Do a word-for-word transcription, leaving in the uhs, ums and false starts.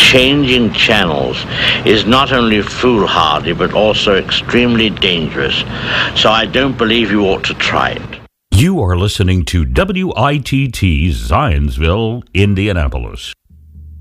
changing channels is not only foolhardy but also extremely dangerous. So I don't believe you ought to try it. You are listening to W I T T Zionsville, Indianapolis.